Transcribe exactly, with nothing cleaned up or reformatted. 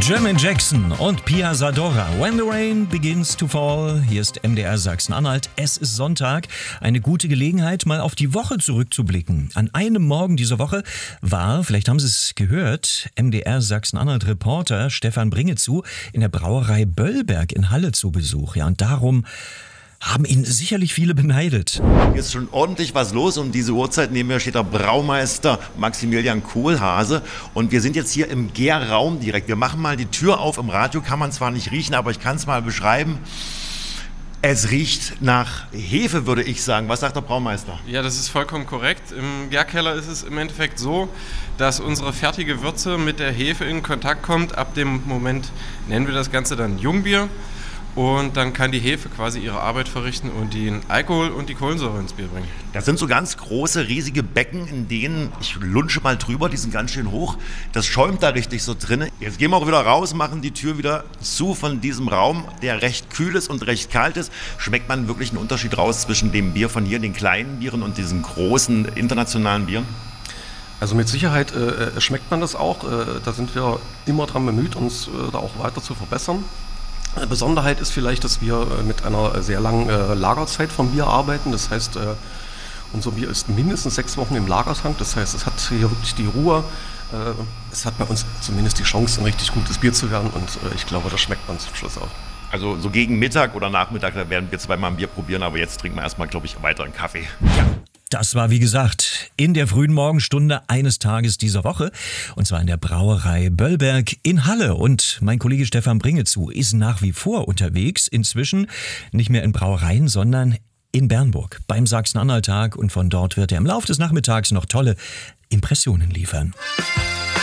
Jermaine Jackson und Pia Zadora. When the rain begins to fall. Hier ist M D R Sachsen-Anhalt. Es ist Sonntag. Eine gute Gelegenheit, mal auf die Woche zurückzublicken. An einem Morgen dieser Woche war, vielleicht haben Sie es gehört, M D R Sachsen-Anhalt-Reporter Stefan Bringezu in der Brauerei Böllberg in Halle zu Besuch. Ja, und darum haben ihn sicherlich viele beneidet. Hier ist schon ordentlich was los. Um diese Uhrzeit neben mir steht der Braumeister Maximilian Kohlhase. Und wir sind jetzt hier im Gärraum direkt. Wir machen mal die Tür auf. Im Radio kann man zwar nicht riechen, aber ich kann es mal beschreiben. Es riecht nach Hefe, würde ich sagen. Was sagt der Braumeister? Ja, das ist vollkommen korrekt. Im Gärkeller ist es im Endeffekt so, dass unsere fertige Würze mit der Hefe in Kontakt kommt. Ab dem Moment nennen wir das Ganze dann Jungbier. Und dann kann die Hefe quasi ihre Arbeit verrichten und den Alkohol und die Kohlensäure ins Bier bringen. Das sind so ganz große, riesige Becken, in denen, ich lunsche mal drüber, die sind ganz schön hoch. Das schäumt da richtig so drin. Jetzt gehen wir auch wieder raus, machen die Tür wieder zu von diesem Raum, der recht kühl ist und recht kalt ist. Schmeckt man wirklich einen Unterschied raus zwischen dem Bier von hier, den kleinen Bieren und diesen großen internationalen Bieren? Also mit Sicherheit äh, schmeckt man das auch. Äh, da sind wir immer dran bemüht, uns äh, da auch weiter zu verbessern. Besonderheit ist vielleicht, dass wir mit einer sehr langen äh, Lagerzeit vom Bier arbeiten. Das heißt, äh, unser Bier ist mindestens sechs Wochen im Lagertank. Das heißt, es hat hier wirklich die Ruhe. Äh, es hat bei uns zumindest die Chance, ein richtig gutes Bier zu werden. Und äh, ich glaube, das schmeckt man zum Schluss auch. Also so gegen Mittag oder Nachmittag, da werden wir zweimal ein Bier probieren. Aber jetzt trinken wir erstmal, glaube ich, weiter einen Kaffee. Ja. Das war, wie gesagt, in der frühen Morgenstunde eines Tages dieser Woche. Und zwar in der Brauerei Böllberg in Halle. Und mein Kollege Stefan Bringezu ist nach wie vor unterwegs. Inzwischen nicht mehr in Brauereien, sondern in Bernburg beim Sachsen-Anhalt-Tag. Und von dort wird er im Laufe des Nachmittags noch tolle Impressionen liefern.